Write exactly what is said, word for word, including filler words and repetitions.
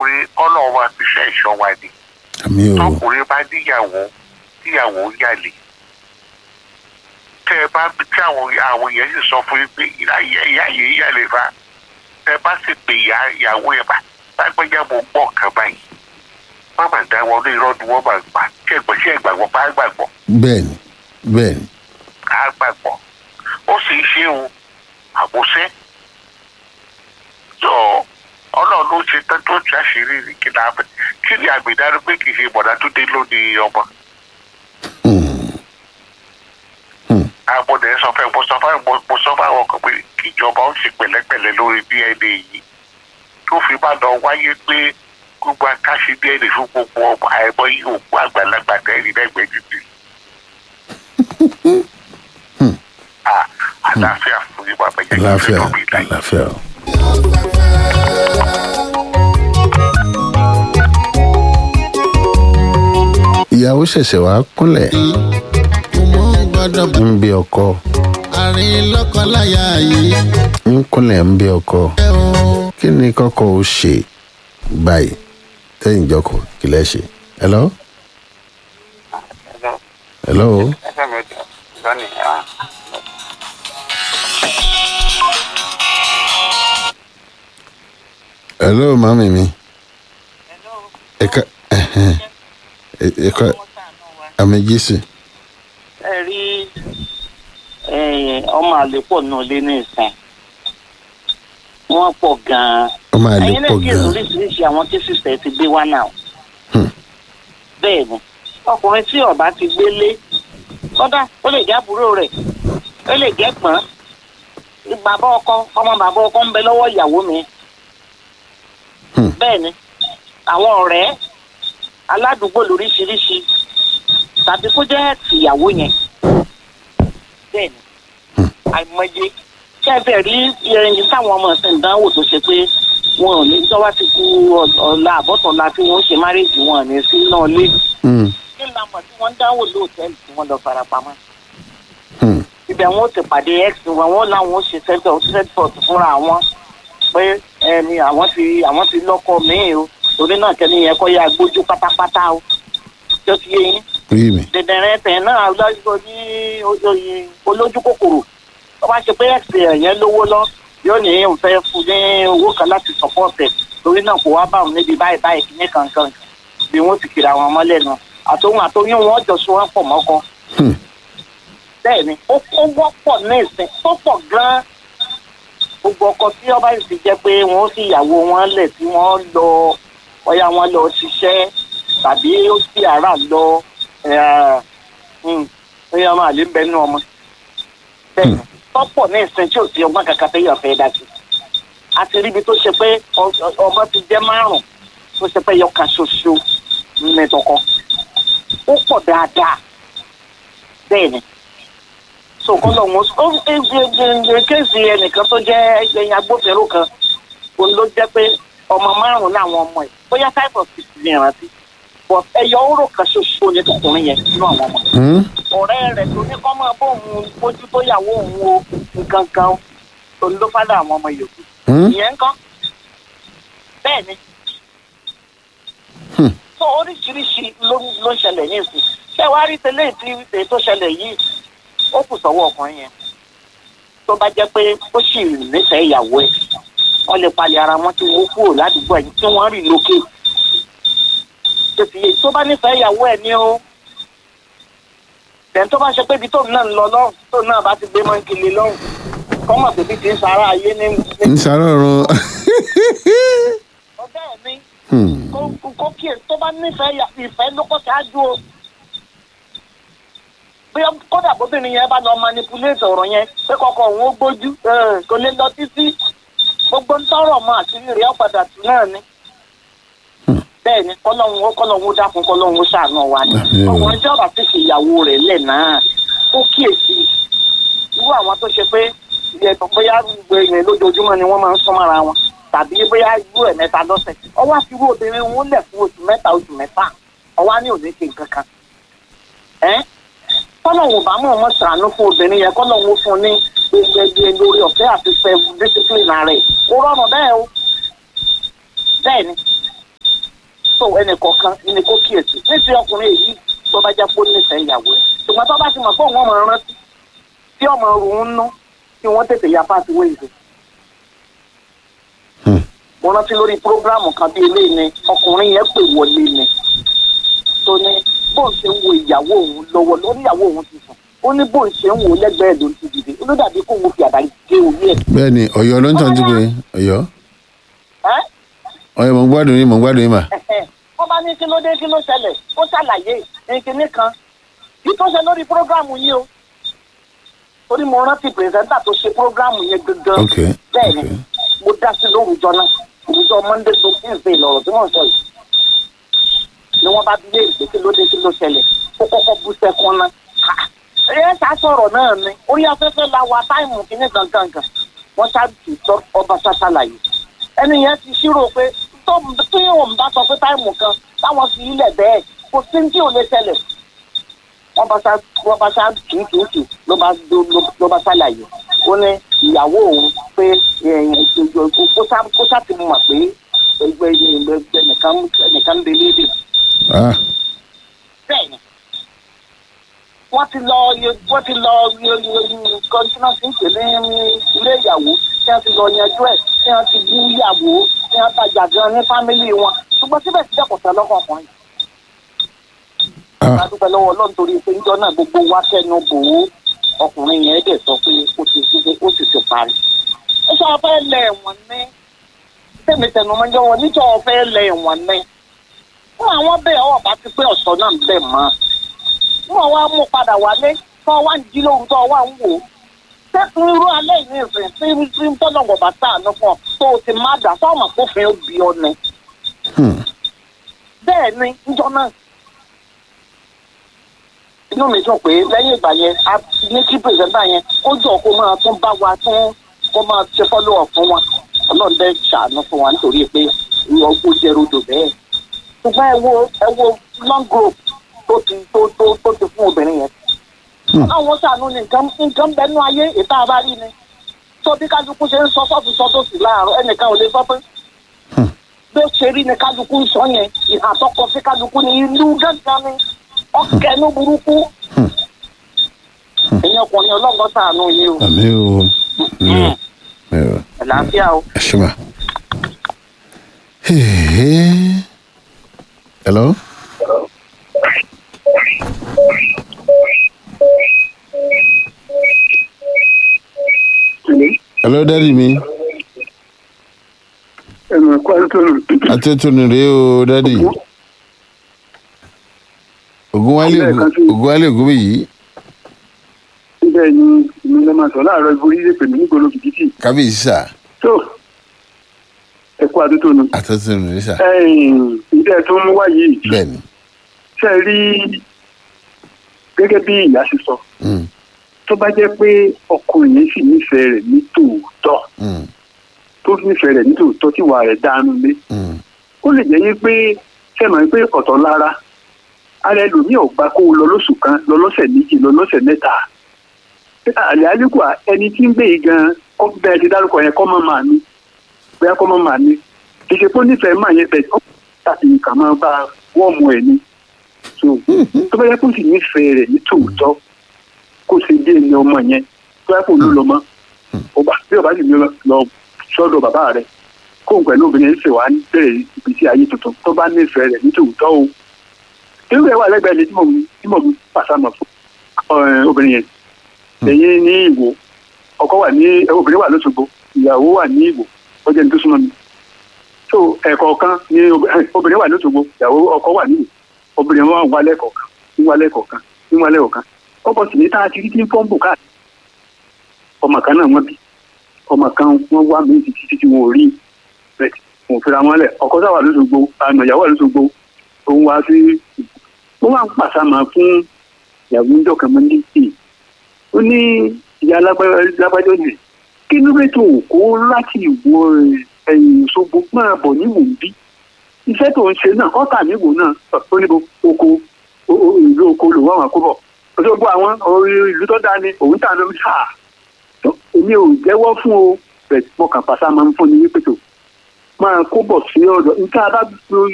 ọkùnrin ọlọ́run máa fi ṣe ìṣọ́ wa ni. àmì o. tọkùnrin bá níyàwó níyàwó yàlè tẹ ẹ bá tí àwọn àwọn yẹn sì sọ fún yín pé ìyá yìí yàlè fa tẹ ẹ bá sì pè ìyá ìyàwó yẹn bá lágbẹ́jà mo gbọ́ kan báyìí wọ́n máa dá wọn ní irọ́ ni wọ́n máa gbà kí ẹgbẹ́ sí ẹgbàgbọ́ bá gbàgbọ́. bẹ́ẹ̀ni bẹ́ẹ̀ni. á gbàgbọ́ ó sì ń ṣe o àbòsẹ́ tó ọlọ́run ló ṣe tán tó ti àṣírí rí kí ni àbẹ̀ kí ni àgbèdárí pé kì í ṣe bọ̀dá tó dé lónìí ọmọ. àbọ̀dẹ̀ sọ fẹ́ mo sọ fẹ́ mo sọ fẹ́ àwọn kan pé kíjọba ó ṣe pẹ̀lẹ́pẹ̀lẹ́ lórí D N A yìí tó fi má lọ wáyé pé gbogbo akáṣe D N A fún gbogbo ọmọ àìmọ yìí òkú àgbàlagbà tẹ́rì lẹ́gbẹ̀ẹ́ títì. àlàáfíà fún yín bàbá yẹn. àlàáfíà àlàáfíà. ìyàwó ṣẹ̀ṣẹ̀ wá kúnlẹ̀ ń bí ọkọ àárín lọ́kọláya yìí ń kúnlẹ̀ ń bí ọkọ kí ni kọ́kọ́ ó ṣe báyìí tẹ́yìn jọkọ̀ kí lẹ́ ṣe. hello. hello. hello mami mi. ẹ̀ka ẹ̀ka àmì jésù. ẹ rí ọmọ àlépọ̀ náà lé ní ìsìn wọ́n pọ̀ gan-an. ọmọ àlépọ̀ ẹ̀yin náà kí gan-an. oríṣiríṣi àwọn cases ẹ̀ ti gbé wá náà. bẹ́ẹ̀ ni ọkùnrin tí ọba ti gbélé kódà ó lè jẹ́ àbúrò rẹ̀ ó lè jẹ́ pọ́n bàbá ọkọ ọmọ bàbá ọkọ ń bẹ lọ́wọ́ ìyàwó mi. bẹ́ẹ̀ ni àwọn ọ̀rẹ́ aládùúgbò lóríṣiríṣi tàbí kó jẹ́ ìyàwó yẹn. bẹ́ẹ̀ ni àìmọye kẹ́ẹ̀bẹ̀ rí irin táwọn ọmọ ẹ̀sìn ìdánwò tó ṣe pé wọn ò ní tọ́wá ti kú ọ̀la àbọ̀tọ̀la tí wọ́n ṣe márèèjì wọn ní sí náà lé. kí ni àmọ̀ tí wọ́n ń dáwò lóòtẹ́ẹ̀lì tí wọ́n lọ farapamọ́. ibẹ̀ wọn ò ti pàdé x wọn wọn làwọn ò ṣe sẹ́tọ̀t fúnra wọn pé ẹni àwọn ti àwọn ti lọ́kọ míì o torí náà kẹ́ni yẹn kọ́ ya gbójú pátápátá o tó ti yé yín. dẹ̀dẹ̀rẹ̀ tẹ̀ náà lọ́jọ́ ní olójú kòkòrò tó bá ṣe pé ẹ̀sìn yẹn lówó lọ yóò ní òun fẹ́ fún ní owó kan láti sọ̀pọ̀tẹ̀ torí náà kò wá bá òun níbi báyìí báyìí kí ní kankan bí wọ́n ti kiri àwọn ọmọlẹ̀ náà àtòun àtòyún wọn jọ sọ wọn pọ̀ mọ́kọ. bẹ́ẹ̀ ni ó wọ́pọ̀ ní ìsìn tó pọ̀ gan-an gbogbo ọkọ tí ọba yìí ti jẹ́ pé wọ́n sì ìyàwó wọn lẹ̀ tí wọ́n lọ ọ̀yà wọn lọ ṣiṣẹ́ tàbí ó sì ara lọ ẹ̀yà máa lè bẹ́ẹ̀ nú ọmọ. bẹ́ẹ̀ ni tọ́pọ̀ ní ìsìn tí ò sí ọgbọ́n kankan tẹ́yọ̀ fẹ́ dájú. a ti ríbi tó ṣe pé ọmọ ti jẹ́ márùn-ún tó ṣe pé yọkà ṣoṣo mẹ́tọ̀kọ. ó pọ̀ dáadáa. bẹ́ẹ̀ ni. so kọ́ lọ wọn ó ń kéèsì ẹnìkan tó jẹ́ ẹ̀yìn agbófinró kan òun ló jẹ́ pé ọmọ márùn-ún láwọn ọmọ ẹ̀ bóyá five or six ní ìrántí. but ẹyọ oró kan ṣoṣo ní tọkùnrin yẹn nínú àwọn ọmọ. ọ̀rẹ́ rẹ̀ tó ní kọ́ máa bóun mójú tó yàwó òun o nǹkan kan òun ló fádà àwọn ọmọ yòókù. ìyẹn kan bẹ́ẹ̀ ni. so oríṣiríṣi ló ń ṣẹlẹ̀ ní ìsìn ṣé wàá rí tẹ́lẹ̀ tí tó ṣẹlẹ̀ yìí ó kù sọ́wọ́ ọkùnrin yẹn tó bá jẹ́ pé ó sì nífẹ̀ẹ́ ìyàwó ẹ̀ wọ́n lè palẹ̀ ara wọn tí wọ́n kúrò ládùúgbò ẹ̀ tí wọ́n rìn lókè tòsí tó bá nífẹ̀ẹ́ ìyàwó ẹ̀ ní o tẹ̀ tó bá ṣe pé ibi tóun náà ń lọ lọ́rùn tóun náà bá ti gbé mọ́ ń kele lọ́rùn kọ́mọ̀ pé bí ti ń sara ayé ní. ń sara ọ̀run. ọ̀gá ẹ̀ ní kó kíyè tó bá nífẹ̀ẹ́ ìfẹ́ ló kọ́ ṣáájú o bí kódà bóbìnrin yẹn bá lọ manipulate ọ̀rọ̀ yẹn pé kọ́kọ́ òun ó gbójú kò lè lọ títí gbogbo ń tọrọ mọ́ àti rí ọ̀padà tù náà ni. bẹ́ẹ̀ ni kọ́lọ́hún ó kọ́lọ́hún ó dákun kọ́lọ́hún ó ṣàánú wa ni ọkùnrin tí ọba ti ṣe ìyàwó rẹ̀ lẹ̀ náà ó kíyèsí irú àwọn tó ṣe pé ìyẹ̀tọ̀ bóyá gbogbo èèyàn lójoojúmọ́ ni wọ́n máa ń sún mọ́ra wọn tàbí bóyá irú ẹ̀ mẹ́ta lọ́sẹ̀ ọwọ́ àti irú obìnrin wọn lẹ̀ fún oṣù mẹ́ta oṣù mẹ́fà ọwọ́ á ní òní ṣe nǹkan kan kọ́lọ́hún bá mọ̀ ọmọ ṣàánú fún obìnrin yẹn kọ́lọ́hún fún ní gbẹgbẹ lórí ọ̀fẹ́ àti fẹ́ discipline rẹ̀ ó rọrùn bẹ́ẹ̀ o bẹ́ẹ̀ ni tó ẹnì kọ̀ọ̀kan ní kó kíyèsí nítorí ọkùnrin èyí tó bá jẹ́ kó nífẹ̀ẹ́ ìyàwó ẹ̀ ṣùgbọ́n tó bá ti mọ̀ pé òun ọmọ rántí tí ọmọ rò ń nú kí wọ́n tètè ya pàṣẹ wéèzì. mo rántí lórí prógráàmù kan bí eléyìí ni ọkùnrin yẹn pè wọlé ni tó ní bóun ṣe ń wo ìyàwó òun lọ́wọ́ lórí ìyàwó òun ti sùn ó ní bóun ṣe ń wo lẹ́gbẹ̀ẹ́ ló ti dìde ó ló dàbí kó wo fi àdá gé orí ẹ̀. bẹ́ẹ̀ni Ọ̀yọ́ ló ń tàn jí pé Ọ̀yọ́ Ọ̀yọ́ mo ń gbádùn yín mo ń gbádùn yín mà. wọ́n bá ní kí ló dé kí ló ṣẹlẹ̀ ó ṣàlàyé ìkíní kan kí tó ṣe lórí prógráàmù yìí o torí mo rántí pírẹsẹ́ńtà tó ṣe prógráàmù yẹn gangan bẹ́ẹ̀ ni mo dá sí lórúkọ náà òwúrọ̀ monday tó tuesday lọ́rọ̀ tí wọ́n sọ yìí ni wọ́n bá bí lé ìgbé kí ló dé kí ló ṣẹlẹ̀ kó kọ́kọ́ bú sẹ́kún náà ẹ ṣá sọ̀rọ̀ náà ni orí afẹ́fẹ́ la wa táìmù kíní gangan wọ́n ṣáàbì tó ọba ṣàṣàlàyé ẹni yẹn ti ṣírò pé tó tí òun bá sọ pé táìmù kan táwọn fi ilẹ̀ bẹ́ẹ̀ kò sí tí ò lè ṣẹlẹ̀ wọ́n bá ṣá wọ́n bá ṣá kìkìkì ló bá ló bá ṣàlàyé ó ní ìyàwó òun pé kó ṣá ti mọ̀ pé ẹgbẹ́ ẹnìkan ẹnìkan ń belé dè. bẹ́ẹ̀ ni wọ́n ti lọ wọ́n ti lọ kọ́ńtínà sí ìpele ilé ìyàwó tí wọ́n ti lọ yanjú ẹ̀ tí wọ́n ti bú ìyàwó tí wọ́n tajà gan ní fámílì wọn ṣùgbọ́n síbẹ̀síbẹ̀ kò tẹ́ lọ́kàn kan yìí. adúpẹ́ lọ́wọ́ ọlọ́run torí pé níjọ́ náà gbogbo wa kẹ́nu bò ó ọkùnrin yẹn dẹ̀ sọ pé ó ti ṣe ó ti ti parí. ó sọ fẹ́ lẹ ẹ̀wọ̀n ní tẹ̀mí tẹnu máa ń jọ wọn níjọ́ fẹ́ lẹ ẹ̀wọ̀n ní. fún àwọn bẹ́ẹ̀ ọ̀ bá ti pé ọ̀sán náà bẹ̀ mọ́ wọ́n wá mú padà wálé tó wá ń jí lóhun tó wá ń wò ó sẹ́kùn irú alẹ́ ìní ìsìn tí tí ń tọ́nà wọ̀bà tá àánú fún ọ tó o ti má dà sọ́ọ̀mù kófin ó bí ọ ni. bẹ́ẹ̀ ni níjọ́ náà inú mi dùn pé lẹ́yìn ìgbà yẹn a ní kí pèsèntà yẹn ó jọ kó máa tún bá wa tún kó máa ṣe fọ́lọ́ fún wa ọlọ́run bẹ́ẹ̀ ṣàánú fún wa nítorí pé ọgbó jẹ́ rodò bẹ́ẹ̀. ṣùgbọ́n ẹ wo ẹ wo long group tó ti tó tó tó ti fún obìnrin yẹn. àwọn sànú ni nǹkan nǹkan bẹnu ayé ìta abárí ni tó bí kálukú ṣe ń sọ sọ́ọ̀tù sọ́tò sí láàárọ̀ ẹnìkan ò lè sọ pé bí ó ṣe rí ni kálukú ń sọ yẹn ìhà tọkọ sí kálukú ní ìlú gángan ni ọkẹnu burúkú. ẹ̀yin ọkùnrin ọlọ́gbọ́n sànú yìí o. àmì o àmì o àmì o. àlàáfíà o. ẹ ṣe ma. hello. hello daddy mi. ẹnu ẹ̀kọ́ àtúntò. àtúntò rèé o daddy. Ògúnwálé Ògúnwálé Ògúnbíyì. bẹ́ẹ̀ ni èmi ló máa sọ láàárọ̀ ibo yíyé pèmí nígboro kìkìkì. kábíyèsí sà. tó ẹ̀kọ́ àtúntò nù. àtúntò rèé sà. ìdí ẹ̀ tó ń wá yìí. bẹ́ẹ̀ni. ṣe rí gẹ́gẹ́ bí ìyá ṣe sọ. tó bá jẹ́ pé ọkùnrin yẹn sì nífẹ̀ẹ́ rẹ̀ ní tòótọ́ tó nífẹ̀ẹ́ rẹ̀ ní tòótọ́ tí wàá rẹ̀ dánú lé. ó lè jẹ́ yín pé ṣe mọ̀ pé ọ̀tọ̀ lára ara ẹlòmíì ò gbà kó lọ lóṣù kan lọ lọ́sẹ̀ méjì lọ lọ́sẹ̀ mẹ́ta. àlẹ́ àlékún ẹni tí ń gbé yìí gan-an kọ́ bẹ́ẹ̀ ti dárúkọ yẹn kọ́ mọ́ màá ní bẹ́ẹ̀ kọ́ mọ́ màá ní kì í ṣe pé ó nífẹ̀ẹ́ máa yẹn bẹ́ẹ̀ ó tàbí nǹkan máa bá wọ́ọ̀mù ẹ̀ ní. tó bá yẹ kó sì nífẹ̀ẹ́ rẹ̀ ní tòótọ́ kó ṣe dé ní ọmọ yẹn tó yẹ kó ló lọ mọ́ bí ọba sì ní lọ sọ́dọ̀ bàbá rẹ̀ kóun pẹ̀lú obìnrin ṣe wá bẹ̀rẹ̀ ìgbésí ayé tuntun tó bá nífẹ̀ẹ́ rẹ̀ ní tòótọ́ o. irú ẹ̀ wà lẹ́gbẹ̀ẹ́ ni tí mo mú pàṣàmọ̀ fún obìnrin yẹn lẹ́yìn ní Ìwó ọkọ wà ní obìnrin wà lóṣogbo ìyàwó wà ní Ìwó ó jẹ́ ní tó súnmọ́ mi. so ẹ̀kọ̀ọ̀kan ni obìnrin wà lóṣogbo ìyàwó ọkọ wà ní Ìwó obìnrin wọn wà lẹ́kọ̀ọ̀kan ń wà lẹ́kọ̀ọ̀kan ń wà lẹ́kọ̀ọ̀kan ọkọ sì ní tá a ti rí tí ń fọ́ǹbù káàkiri ọmọ kan náà wọ́n bí ọmọ kan wọ́n wá mí títí títí wọn ò rí rẹ̀ wọn fira wọn lẹ̀ ọkọ sáwà lóṣogbo àná ìyàwó lóṣogbo òun wá sí wọ́n wá ń pàṣàmà fún ìyàwó ń dọ̀kan mọ́ ní tì ó ní ìyá alágbájọ́ nì kí ló dé tó kó láti Ìwó ẹ̀yìn Òṣogbo máa bọ̀ níwò ń bí iṣẹ́ tó ń ṣe náà ọ̀tà níwò náà ó níbo oko ìlú oko lò wọ́n àwọn akóbọ̀ Òṣogbo àwọn ìlú tó dáa ni òun tà lórí sáà èmi ò jẹ́wọ́ fún o bẹ̀ mọ̀kàn pàṣà máa ń fún ni wípé tó máa kó bọ̀ sí ọ̀dọ̀ nǹkan